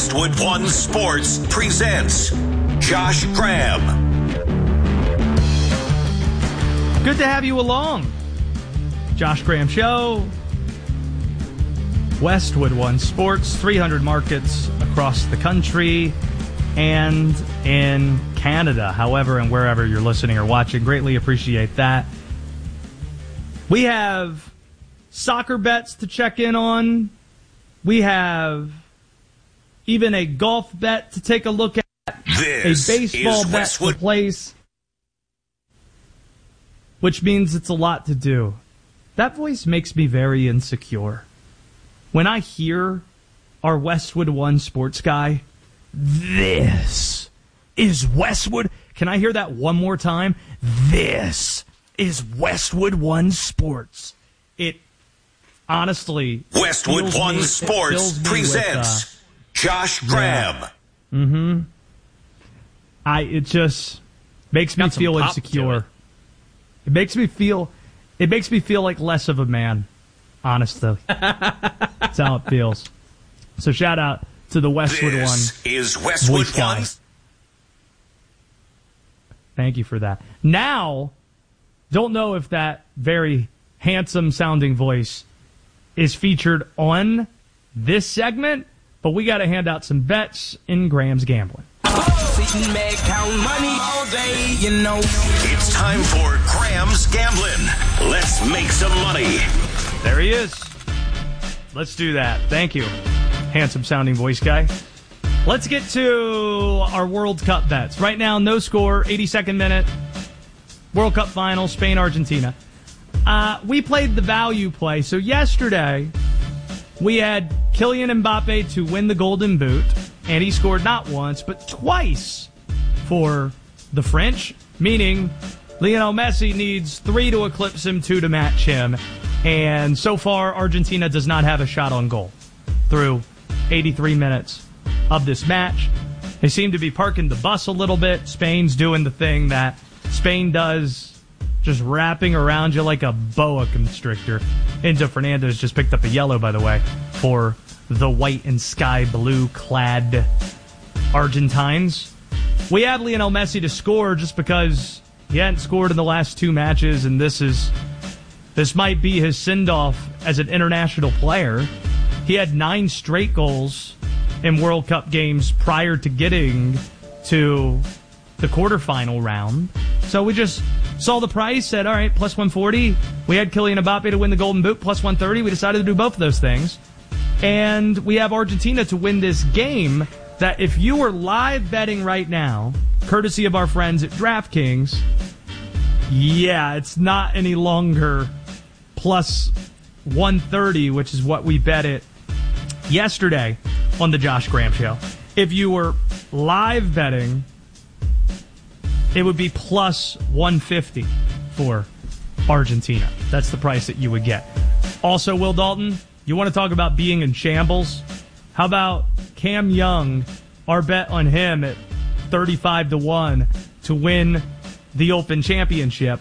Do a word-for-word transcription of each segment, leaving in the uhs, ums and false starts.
Westwood One Sports presents Josh Graham. Good to have you along. Josh Graham Show. Westwood One Sports, three hundred markets across the country and in Canada, however and wherever you're listening or watching. Greatly appreciate that. We have soccer bets to check in on. We have even a golf bet to take a look at. This a baseball is bet Westwood. to place, which means it's a lot to do. That voice makes me very insecure. When I hear our Westwood One sports guy, this is Westwood. Can I hear that one more time? This is Westwood One Sports. It honestly, Westwood One me, Sports presents with, uh, Josh Graham. Yeah. Mm-hmm. I it just makes me Got some feel pop to insecure. it. It makes me feel it makes me feel like less of a man. Honestly. That's how it feels. So shout out to the Westwood This One is Westwood voice guy. One. Thank you for that. Now, don't know if that very handsome sounding voice is featured on this segment, but we got to hand out some bets in Graham's Gambling. It's time for Graham's Gambling. Let's make some money. There he is. Let's do that. Thank you, handsome sounding voice guy. Let's get to our World Cup bets. Right now, no score, eighty-second minute. World Cup final, Spain, Argentina. Uh, we played the value play. So yesterday, we had Kylian Mbappe to win the Golden Boot, and he scored not once, but twice for the French, meaning Lionel Messi needs three to eclipse him, two to match him. And so far, Argentina does not have a shot on goal through eighty-three minutes of this match. They seem to be parking the bus a little bit. Spain's doing the thing that Spain does, just wrapping around you like a boa constrictor. Enzo Fernandez just picked up a yellow, by the way, for the white and sky blue clad Argentines. We had Lionel Messi to score just because he hadn't scored in the last two matches, and this is this might be his send-off as an international player. He had nine straight goals in World Cup games prior to getting to the quarterfinal round. So we just saw the price, said, all right, plus one forty. We had Kylian Mbappe to win the Golden Boot, plus one thirty. We decided to do both of those things. And we have Argentina to win this game that if you were live betting right now, courtesy of our friends at DraftKings, yeah, it's not any longer plus one thirty, which is what we bet it yesterday on the Josh Graham Show. If you were live betting, it would be plus one fifty for Argentina. That's the price that you would get. Also, Will Dalton, you want to talk about being in shambles? How about Cam Young, our bet on him at thirty-five to one to win the Open Championship?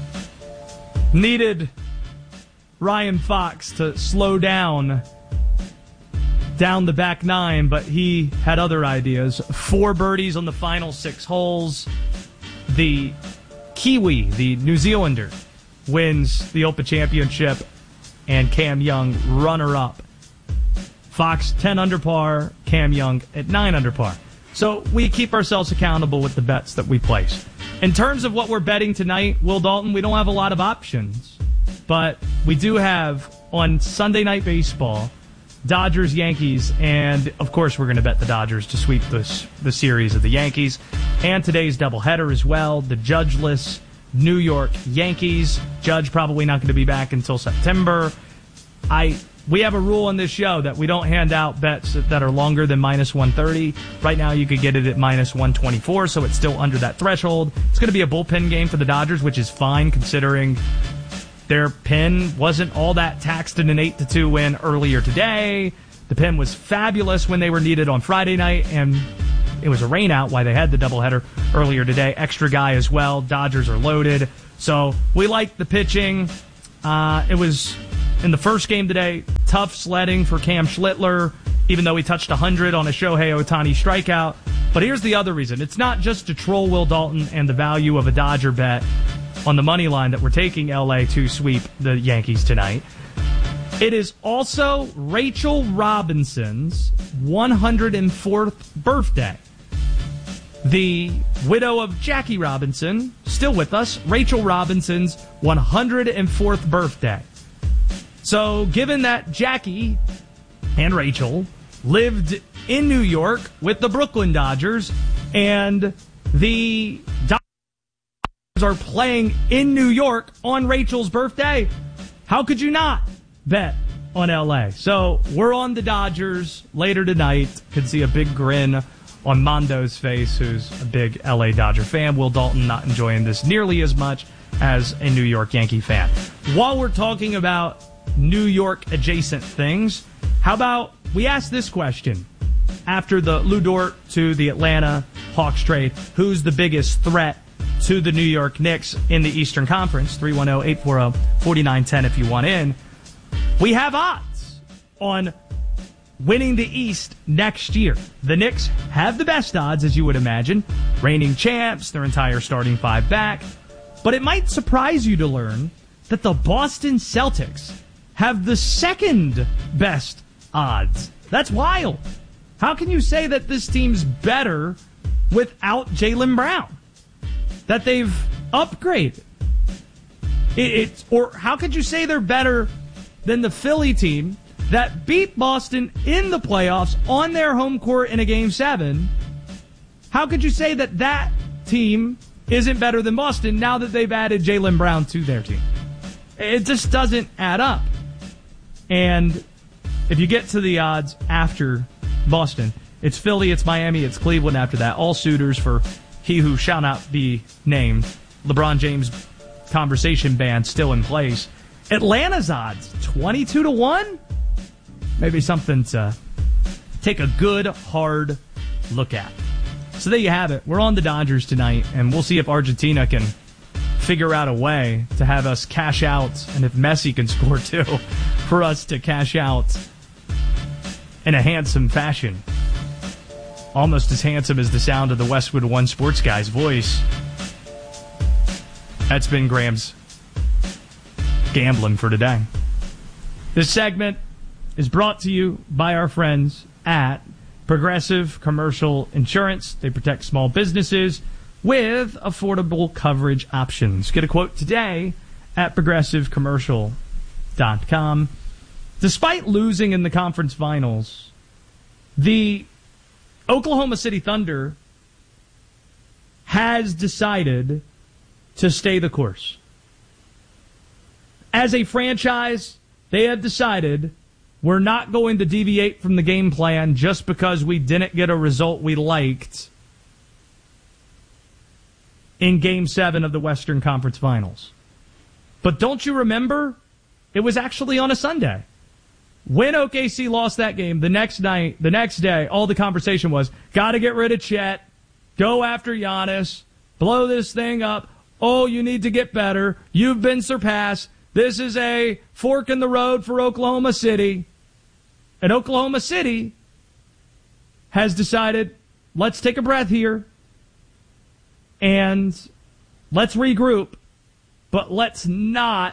Needed Ryan Fox to slow down down the back nine, but he had other ideas. Four birdies on the final six holes. The Kiwi, the New Zealander, wins the Open Championship, and Cam Young, runner-up. Fox, ten under par, Cam Young at nine under par. So we keep ourselves accountable with the bets that we place. In terms of what we're betting tonight, Will Dalton, we don't have a lot of options, but we do have on Sunday Night Baseball, Dodgers, Yankees, and of course we're going to bet the Dodgers to sweep this, the series of the Yankees. And today's doubleheader as well, the judgeless New York Yankees. Judge probably not going to be back until September. I we have a rule on this show that we don't hand out bets that are longer than minus one thirty. Right now you could get it at minus one twenty-four, so it's still under that threshold. It's going to be a bullpen game for the Dodgers, which is fine considering their pen wasn't all that taxed in an eight to two win earlier today. The pen was fabulous when they were needed on Friday night, and it was a rain out while they had the doubleheader earlier today. Extra guy as well. Dodgers are loaded. So we like the pitching. Uh, it was, in the first game today, tough sledding for Cam Schlittler. even though he touched one hundred on a Shohei Ohtani strikeout. But here's the other reason. It's not just to troll Will Dalton and the value of a Dodger bet on the money line that we're taking L A to sweep the Yankees tonight. It is also Rachel Robinson's one hundred fourth birthday. The widow of Jackie Robinson, still with us, Rachel Robinson's one hundred fourth birthday. So given that Jackie and Rachel lived in New York with the Brooklyn Dodgers, and the Dodgers are playing in New York on Rachel's birthday, how could you not bet on L A? So we're on the Dodgers later tonight. Could see a big grin on Mondo's face, who's a big L A Dodger fan. Will Dalton not enjoying this nearly as much as a New York Yankee fan. While we're talking about New York adjacent things, how about we ask this question after the Lou Dort to the Atlanta Hawks trade? Who's the biggest threat to the New York Knicks in the Eastern Conference? three one zero, eight four zero, four nine one zero if you want in. We have odds on winning the East next year. The Knicks have the best odds, as you would imagine. Reigning champs, their entire starting five back. But it might surprise you to learn that the Boston Celtics have the second best odds. That's wild. How can you say that this team's better without Jaylen Brown? That they've upgraded? It, it, or how could you say they're better than the Philly team that beat Boston in the playoffs on their home court in a Game seven? How could you say that that team isn't better than Boston now that they've added Jaylen Brown to their team? It just doesn't add up. And if you get to the odds after Boston, it's Philly, it's Miami, it's Cleveland after that. All suitors for he who shall not be named. LeBron James conversation ban still in place. Atlanta's odds, twenty-two to one? Maybe something to take a good, hard look at. So there you have it. We're on the Dodgers tonight, and we'll see if Argentina can figure out a way to have us cash out, and if Messi can score too, for us to cash out in a handsome fashion. Almost as handsome as the sound of the Westwood One Sports guy's voice. That's been Graham's gambling for today. This segment is brought to you by our friends at Progressive Commercial Insurance. They protect small businesses with affordable coverage options. Get a quote today at progressive commercial dot com. Despite losing in the conference finals, the Oklahoma City Thunder has decided to stay the course. As a franchise, they have decided we're not going to deviate from the game plan just because we didn't get a result we liked in Game seven of the Western Conference Finals. But don't you remember? It was actually on a Sunday. When O K C lost that game, the next night, the next day, all the conversation was, got to get rid of Chet, go after Giannis, blow this thing up. Oh, you need to get better. You've been surpassed. This is a fork in the road for Oklahoma City. And Oklahoma City has decided, let's take a breath here and let's regroup, but let's not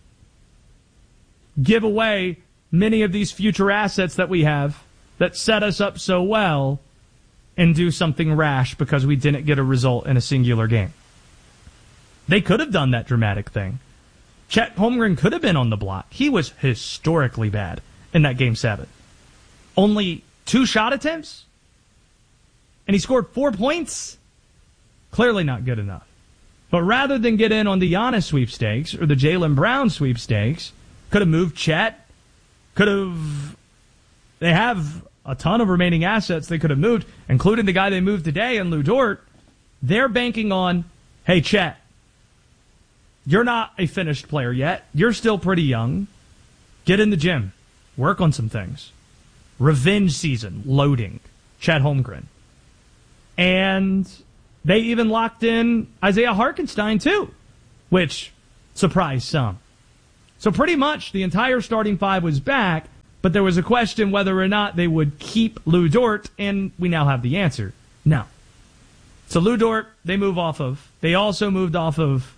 give away many of these future assets that we have that set us up so well and do something rash because we didn't get a result in a singular game. They could have done that dramatic thing. Chet Holmgren could have been on the block. He was historically bad in that Game seven. Only two shot attempts? And he scored four points? Clearly not good enough. But rather than get in on the Giannis sweepstakes or the Jaylen Brown sweepstakes, could have moved Chet. Could have... They have a ton of remaining assets they could have moved, including the guy they moved today in Lou Dort. They're banking on, hey, Chet, you're not a finished player yet. You're still pretty young. Get in the gym. Work on some things. Revenge season. Loading. Chet Holmgren. And they even locked in Isaiah Hartenstein, too, which surprised some. So pretty much the entire starting five was back, But there was a question whether or not they would keep Lou Dort, and we now have the answer. No. So Lou Dort, they move off of. They also moved off of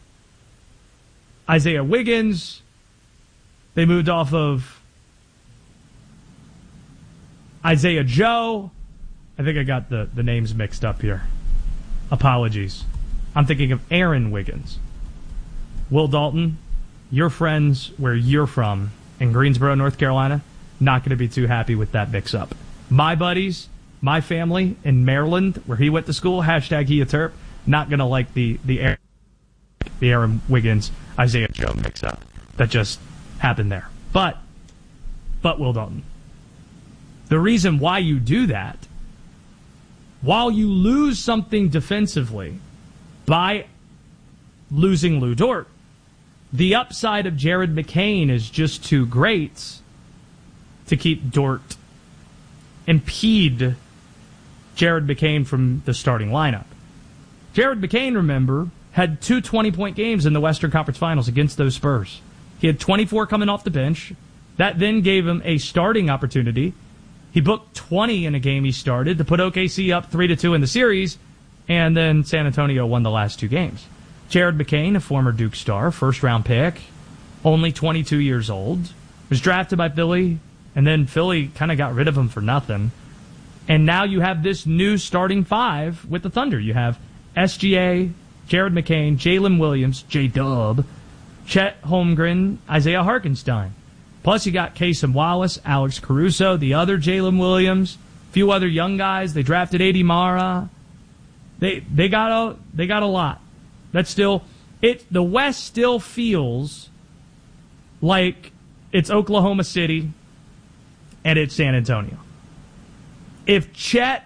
Isaiah Wiggins. They moved off of Isaiah Joe. I think I got the, the names mixed up here. Apologies. I'm thinking of Aaron Wiggins. Will Dalton, your friends where you're from in Greensboro, North Carolina, not going to be too happy with that mix-up. My buddies, my family in Maryland, where he went to school, hashtag he a Terp, not going to like the, the, Aaron, the Aaron Wiggins, Isaiah Joe mix-up that just happened there. But, but Will Dalton, the reason why you do that, while you lose something defensively by losing Lou Dort, the upside of Jared McCain is just too great to keep Dort, impede Jared McCain from the starting lineup. Jared McCain, remember, had two twenty-point games in the Western Conference Finals against those Spurs. He had twenty-four coming off the bench. That then gave him a starting opportunity. He booked twenty in a game he started to put O K C up three to two in the series, and then San Antonio won the last two games. Jared McCain, a former Duke star, first-round pick, only twenty-two years old, was drafted by Philly, and then Philly kind of got rid of him for nothing. And now you have this new starting five with the Thunder. You have S G A, Jared McCain, Jalen Williams, J-Dub, Chet Holmgren, Isaiah Hartenstein. Plus you got Kasem Wallace, Alex Caruso, the other Jalen Williams, a few other young guys. They drafted Adi Mara. They they got a they got a lot. That's still it. The West still feels like it's Oklahoma City and it's San Antonio. If Chet,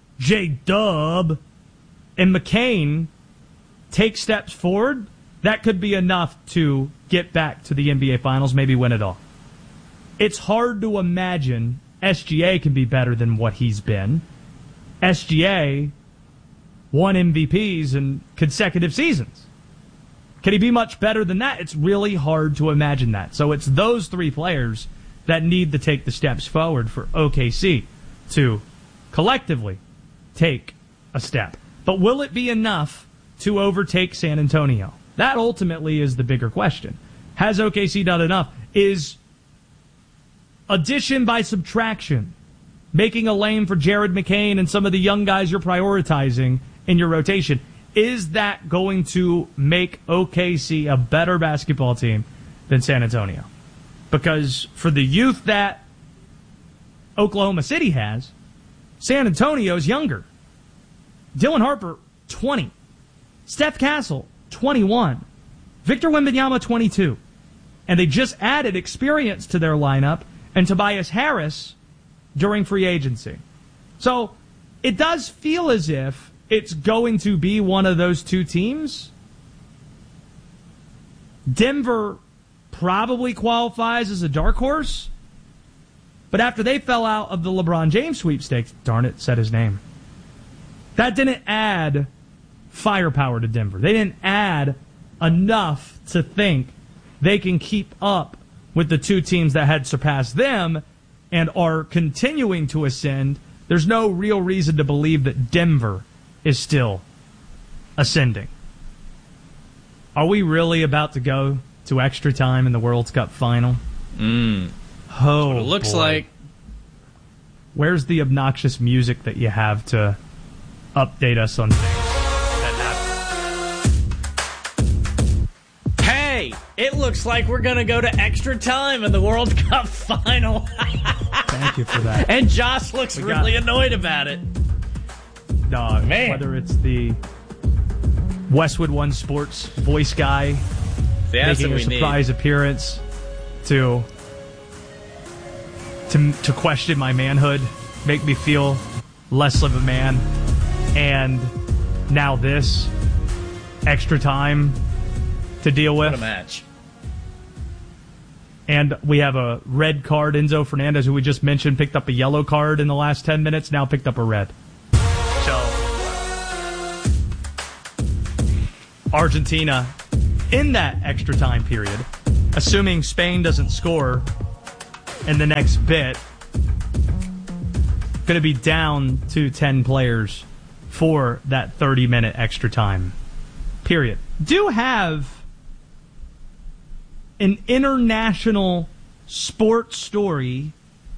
J-Dub, and McCain take steps forward, that could be enough to get back to the N B A Finals, maybe win it all. It's hard to imagine S G A can be better than what he's been. S G A won M V Ps in consecutive seasons. Can he be much better than that? It's really hard to imagine that. So it's those three players that need to take the steps forward for O K C to collectively take a step. But will it be enough to overtake San Antonio? That ultimately is the bigger question. Has O K C done enough? Is addition by subtraction making a lane for Jared McCain and some of the young guys you're prioritizing in your rotation, is that going to make O K C a better basketball team than San Antonio? Because for the youth that Oklahoma City has, San Antonio's younger. Dylan Harper, twenty. Steph Castle, twenty-one. Victor Wembanyama, twenty-two. And they just added experience to their lineup and Tobias Harris during free agency. So it does feel as if it's going to be one of those two teams. Denver probably qualifies as a dark horse. But after they fell out of the LeBron James sweepstakes, darn it, said his name. That didn't add firepower to Denver. They didn't add enough to think they can keep up with the two teams that had surpassed them and are continuing to ascend. There's no real reason to believe that Denver is still ascending. Are we really about to go to extra time in the World Cup final? Mm. Oh, what it looks boy. like. Where's the obnoxious music that you have to update us on things that happen? Hey, it looks like we're going to go to extra time in the World Cup final. Thank you for that. And Josh looks We really got- annoyed about it. Uh, Man. Whether it's the Westwood One Sports voice guy That's making a what we surprise need. appearance to, to to question my manhood, make me feel less of a man, and now this extra time to deal with. What a match. And we have a red card. Enzo Fernandez, who we just mentioned, picked up a yellow card in the last ten minutes, now picked up a red. So, Argentina, in that extra time period, assuming Spain doesn't score, in the next bit. Going to be down to ten players for that thirty-minute extra time period. Do have an international sports story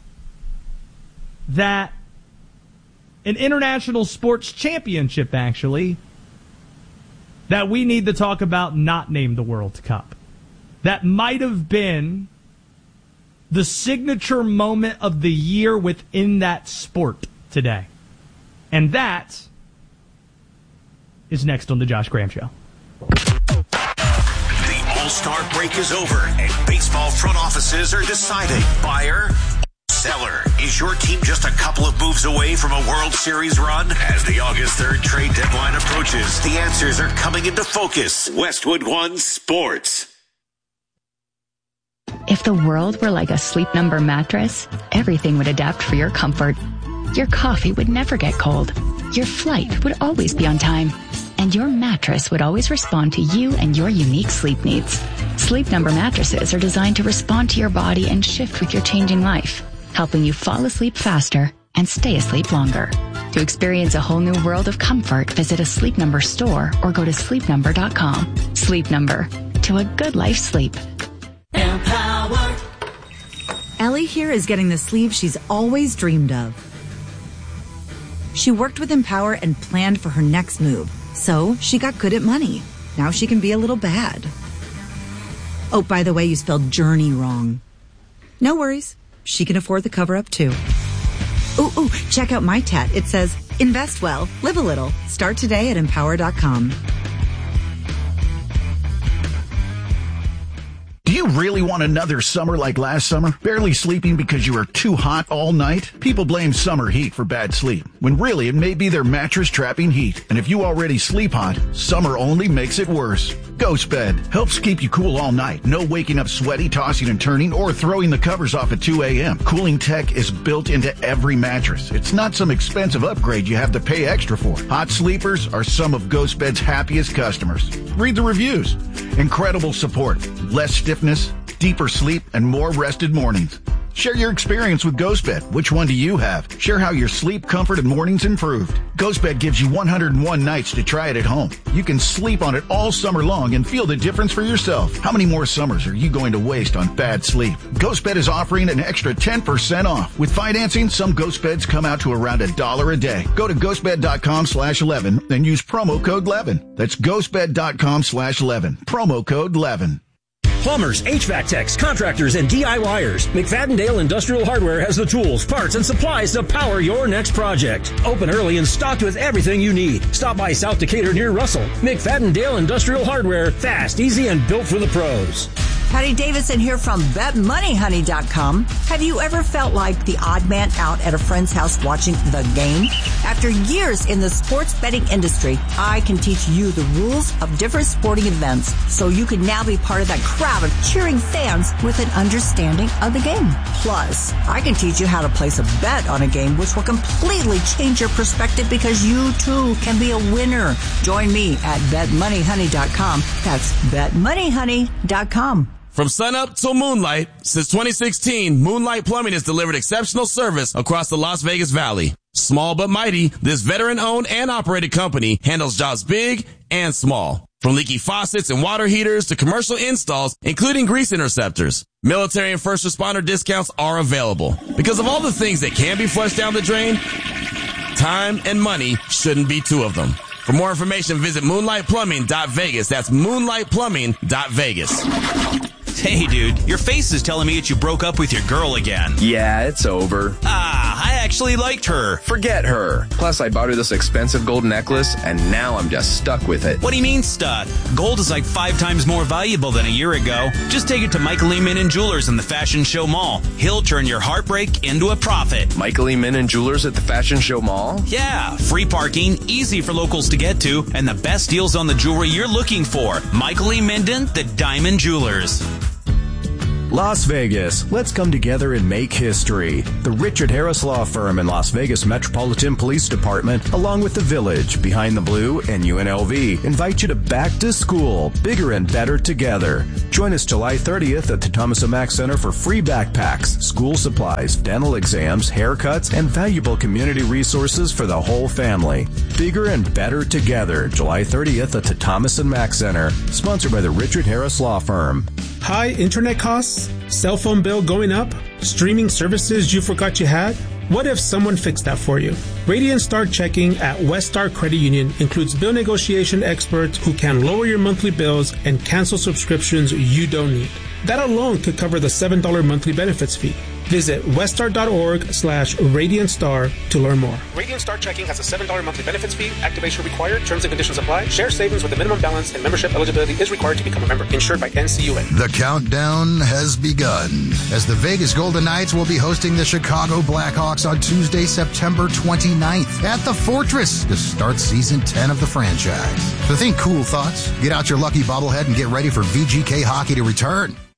that an international sports championship, actually, that we need to talk about, not named the World Cup. That might have been the signature moment of the year within that sport today. And that is next on the Josh Graham Show. The All-Star break is over, and baseball front offices are deciding buyer or seller. Is your team just a couple of moves away from a World Series run? As the August third trade deadline approaches, the answers are coming into focus. Westwood One Sports. If the world were like a Sleep Number mattress, everything would adapt for your comfort. Your coffee would never get cold. Your flight would always be on time. And your mattress would always respond to you and your unique sleep needs. Sleep Number mattresses are designed to respond to your body and shift with your changing life, helping you fall asleep faster and stay asleep longer. To experience a whole new world of comfort, visit a Sleep Number store or go to sleep number dot com. Sleep Number. To a good life sleep. Empower. Ellie here is getting the sleeve she's always dreamed of. She worked with Empower and planned for her next move, so she got good at money. Now she can be a little bad. Oh, by the way, you spelled journey wrong. No worries. She can afford the cover-up, too. Ooh, ooh, check out my tat. It says, invest well, live a little. Start today at empower dot com. Do you really want another summer like last summer? Barely sleeping because you were too hot all night? People blame summer heat for bad sleep, when really it may be their mattress trapping heat. And if you already sleep hot, summer only makes it worse. Ghost Bed helps keep you cool all night. No waking up sweaty, tossing and turning, or throwing the covers off at two a.m. Cooling tech is built into every mattress. It's not some expensive upgrade you have to pay extra for. Hot sleepers are some of Ghost Bed's happiest customers. Read the reviews. Incredible support, less stiffness, deeper sleep, and more rested mornings. Share your experience with GhostBed. Which one do you have? Share how your sleep, comfort, and mornings improved. GhostBed gives you one hundred one nights to try it at home. You can sleep on it all summer long and feel the difference for yourself. How many more summers are you going to waste on bad sleep? GhostBed is offering an extra ten percent off. With financing, some GhostBeds come out to around a dollar a day. Go to ghostbed dot com slash eleven and use promo code eleven. That's ghostbed dot com slash eleven. Promo code eleven. Plumbers, H V A C techs, contractors, and DIYers. McFadden-Dale Industrial Hardware has the tools, parts, and supplies to power your next project. Open early and stocked with everything you need. Stop by South Decatur near Russell. McFadden-Dale Industrial Hardware. Fast, easy, and built for the pros. Patty Davidson here from bet money honey dot com. Have you ever felt like the odd man out at a friend's house watching the game? After years in the sports betting industry, I can teach you the rules of different sporting events so you can now be part of that crowd of cheering fans with an understanding of the game. Plus, I can teach you how to place a bet on a game which will completely change your perspective because you too can be a winner. Join me at bet money honey dot com. That's bet money honey dot com. From sunup till moonlight, since twenty sixteen, Moonlight Plumbing has delivered exceptional service across the Las Vegas Valley. Small but mighty, this veteran-owned and operated company handles jobs big and small. From leaky faucets and water heaters to commercial installs, including grease interceptors. Military and first responder discounts are available. Because of all the things that can be flushed down the drain, time and money shouldn't be two of them. For more information, visit moonlight plumbing dot vegas. That's moonlight plumbing dot vegas. Hey, dude, your face is telling me that you broke up with your girl again. Yeah, it's over. Ah, I actually liked her. Forget her. Plus, I bought her this expensive gold necklace, and now I'm just stuck with it. What do you mean stuck? Gold is like five times more valuable than a year ago. Just take it to Michael E. Minnan Jewelers in the Fashion Show Mall. He'll turn your heartbreak into a profit. Michael E. Minnan Jewelers at the Fashion Show Mall? Yeah, free parking, easy for locals to get to, and the best deals on the jewelry you're looking for. Michael E. Minden, the Diamond Jewelers. Las Vegas, let's come together and make history. The Richard Harris Law Firm and Las Vegas Metropolitan Police Department, along with the Village, Behind the Blue, and U N L V, invite you to Back to School, bigger and better together. Join us July thirtieth at the Thomas and Mack Center for free backpacks, school supplies, dental exams, haircuts, and valuable community resources for the whole family. Bigger and better together, July thirtieth at the Thomas and Mack Center, sponsored by the Richard Harris Law Firm. High internet costs? Cell phone bill going up? Streaming services you forgot you had? What if someone fixed that for you? Radiant Star Checking at West Star Credit Union includes bill negotiation experts who can lower your monthly bills and cancel subscriptions you don't need. That alone could cover the seven dollars monthly benefits fee. Visit weststar.org slash Radiant Star to learn more. Radiant Star Checking has a seven dollars monthly benefits fee. Activation required. Terms and conditions apply. Share savings with a minimum balance and membership eligibility is required to become a member. Insured by N C U A. The countdown has begun as the Vegas Golden Knights will be hosting the Chicago Blackhawks on Tuesday, September twenty-ninth at the Fortress to start season ten of the franchise. So think cool thoughts, get out your lucky bobblehead, and get ready for V G K hockey to return.